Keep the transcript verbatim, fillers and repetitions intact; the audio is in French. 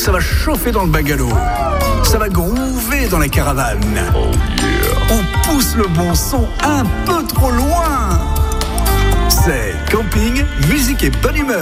ça va chauffer dans le bungalow. Ça va groover dans la caravane. Oh yeah. On pousse le bon son un peu trop loin. C'est camping, musique et bonne humeur.